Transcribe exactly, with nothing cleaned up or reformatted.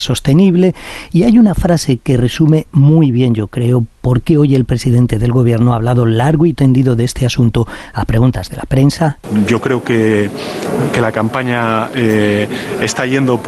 sostenible, y hay una frase que resume muy bien, yo creo, por qué hoy el presidente del gobierno ha hablado largo y tendido de este asunto a preguntas de la prensa. Yo creo que, que la campaña eh, está yendo por